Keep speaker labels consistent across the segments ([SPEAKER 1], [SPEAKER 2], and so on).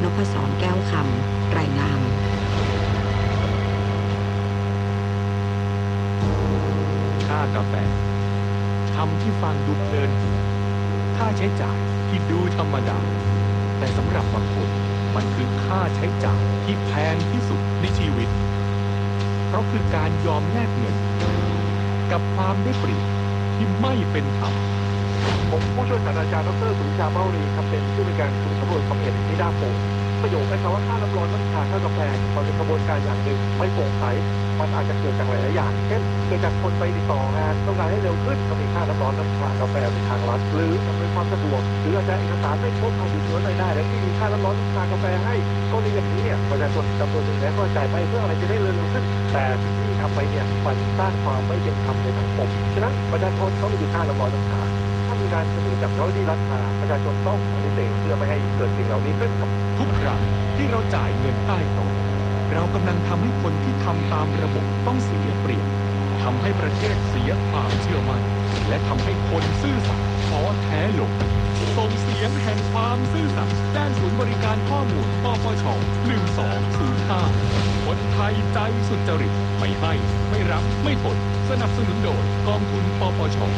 [SPEAKER 1] พศรแก้วคำรายงาน
[SPEAKER 2] ค่ากาแฟคำที่ฟังดูเพลินค่าใช้จ่ายที่ดูธรรมดาแต่สำหรับบางคนมันคือค่าใช้จ่ายที่แพงที่สุดในชีวิตเพราะคือการยอมแลกเงินกับความได้เปรียบที่ไม่เป็นธรรม
[SPEAKER 3] ผมผู้ช่วยศาสตราจารย์ดร.สุริชาเบ้ารีครับเป็นผู้ในการศูนย์สำรวจความเห็นนิดาโพประโยคในคำว่าค่าน้ำร้อนน้ำชาค่ากาแฟมันเป็นกระบวนการอย่างหนึ่งไม่โปร่งใสมันอาจจะเกิดจากหลายอย่างเช่นเกิดจากคนไปติดต่องานต้องการให้เร็วขึ้นก็มีค่าน้ำร้อนน้ำชากาแฟเป็นทางลัดหรืออำนวยความสะดวกหรืออาจจะเอกสารไม่ครบความผิดเชื้อรายได้และที่มีค่าน้ำร้อนน้ำชากาแฟให้ก็ในอย่างนี้เนี่ยประชาชนจำนวนหนึ่งแล้วก็จ่ายไปเพื่ออะไรจะได้เร็วขึ้นแต่ที่ทำไปเนี่ยมันสร้างความไม่เป็นธรรมในสังคมฉะนั้นประชาชนต้องมีค่าน้ำร้อนน้ำชาถ้ามีการเสนอจากเจ้าหน้าที่รัฐมาประชาชนต้องปฏิเสธเพื่อไม่ให้เกิดสิ่งเหล่านี้ขึ้นครับ
[SPEAKER 2] ทุกครั้งที่เราจ่ายเงินใต้โต๊ะเรากำลังทำให้คนที่ทำตามระบบต้องเสียเปรียบทำให้ประเทศเสียความเชื่อมั่นและทำให้คนซื่อสัตย์ท้อแท้ลงส่งเสียงแห่งความซื่อสัตย์ด้านศูนย์บริการข้อมูลปปช1205คนไทยใจสุจริตไม่ให้ไม่รับไม่ทนสนับสนุนโดยกองทุนปปช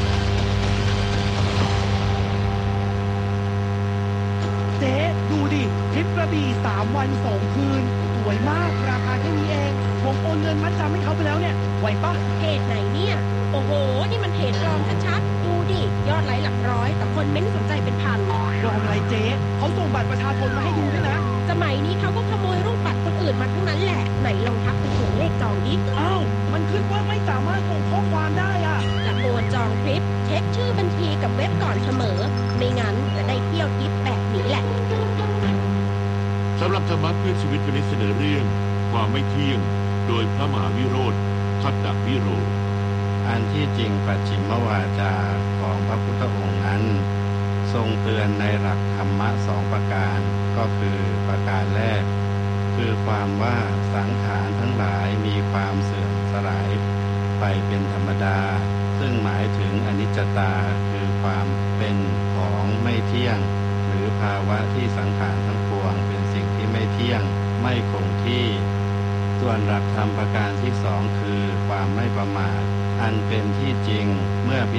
[SPEAKER 4] เจ๊ดูดิทริปกระบี่3 วัน 2 คืนสวยมากราคาแค่นี้เองผมโอนเงินมัดจำให้เขาไปแล้วเนี่ยไหวปะ
[SPEAKER 5] เพจไหนเนี่ยโอ้โหนี่มันเพจปลอมชัดๆดูดิยอดไลค์หลักร้อยแต่คนเม้นสนใจเป็นพัน
[SPEAKER 4] ปลอมอะไรเจ๊เขาส่งบัตรประชาชนมาให้ดูด้วยนะ
[SPEAKER 5] สมัยนี้เขาก็ขโมยรูปบัตรคนอื่นมาทั้งนั้นแหละไหนลองทักไปถึงเลขจองดิ
[SPEAKER 4] อ้าวมันขึ้นว่าไม่สามารถส่งข้อความได้อ่ะ
[SPEAKER 5] จะโอนจองทริปเช็คชื่อบัญชีกับเว็บก่อนเสมอไม่งั้นจะได้เที่ยวทริปแบบนี้แหละ
[SPEAKER 6] สำหรับธรรมะเพื่อชีวิตวันนี้เสนอเรื่องความไม่เที่ยงโดยพระมหาวิโรธทัตตวิโร
[SPEAKER 7] อันที่จริงปัจฉิมวาจาของพระพุทธองค์นั้นทรงเตือนในหลักธรรมะ2 ประการก็คือประการแรกคือความว่าสังขารทั้งหลายมีความเสื่อมสลายไปเป็นธรรมดาซึ่งหมายถึงอนิจจตาคือความเป็นของไม่เที่ยงหรือภาวะที่สังขารทั้งปวงเป็นสิ่งที่ไม่เที่ยงไม่คงที่ส่วนหลักธรรมประการที่2คือความไม่ประมาทอันเป็นที่จริงเมื่อพิ